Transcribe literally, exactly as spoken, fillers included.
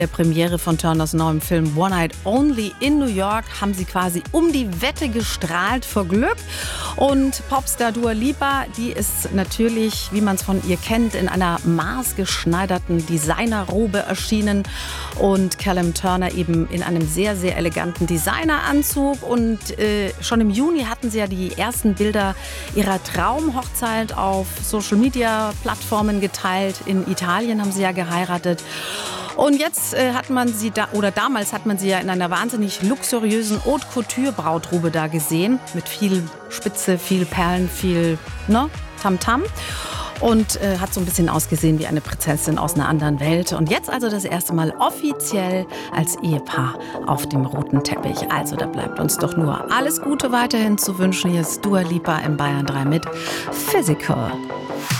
Der Premiere von Turners neuem Film One Night Only in New York haben sie quasi um die Wette gestrahlt vor Glück. Und Popstar Dua Lipa, die ist natürlich, wie man es von ihr kennt, in einer maßgeschneiderten Designerrobe erschienen. Und Callum Turner eben in einem sehr, sehr eleganten Designeranzug. Und äh, schon im Juni hatten sie ja die ersten Bilder ihrer Traumhochzeit auf Social-Media-Plattformen geteilt. In Italien haben sie ja geheiratet. Und jetzt äh, hat man sie da, oder damals hat man sie ja in einer wahnsinnig luxuriösen Haute Couture Brautrobe da gesehen. Mit viel Spitze, viel Perlen, viel ne, Tamtam. Und äh, hat so ein bisschen ausgesehen wie eine Prinzessin aus einer anderen Welt. Und jetzt also das erste Mal offiziell als Ehepaar auf dem roten Teppich. Also da bleibt uns doch nur alles Gute weiterhin zu wünschen. Hier ist Dua Lipa im Bayern drei mit Physical.